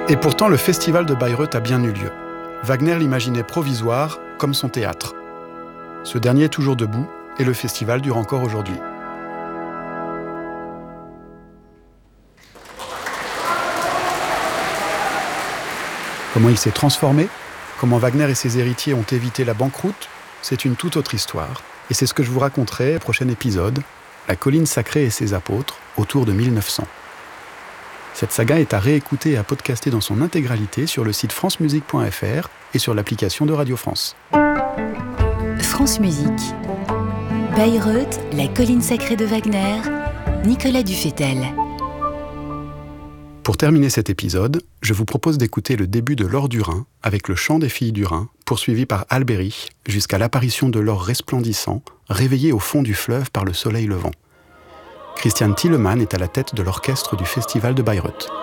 Et pourtant, le festival de Bayreuth a bien eu lieu. Wagner l'imaginait provisoire, comme son théâtre. Ce dernier est toujours debout, et le festival dure encore aujourd'hui. Comment il s'est transformé, comment Wagner et ses héritiers ont évité la banqueroute, c'est une toute autre histoire. Et c'est ce que je vous raconterai au prochain épisode, La colline sacrée et ses apôtres, autour de 1900. Cette saga est à réécouter et à podcaster dans son intégralité sur le site francemusique.fr et sur l'application de Radio France. France Musique. Bayreuth, la colline sacrée de Wagner, Nicolas Dufetel. Pour terminer cet épisode, je vous propose d'écouter le début de L'Or du Rhin avec le chant des filles du Rhin, poursuivi par Albéric, jusqu'à l'apparition de l'or resplendissant, réveillé au fond du fleuve par le soleil levant. Christian Thielemann est à la tête de l'orchestre du Festival de Bayreuth.